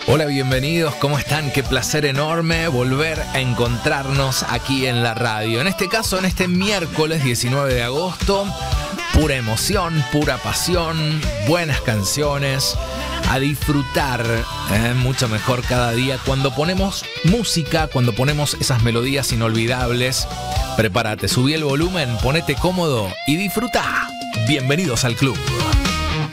Hola, bienvenidos, ¿cómo están? Qué placer enorme volver a encontrarnos aquí en la radio. En este caso, en este miércoles 19 de agosto, pura emoción, pura pasión, buenas canciones, a disfrutar mucho mejor cada día cuando ponemos música, cuando ponemos esas melodías inolvidables. Prepárate, subí el volumen, ponete cómodo y disfruta. Bienvenidos al club.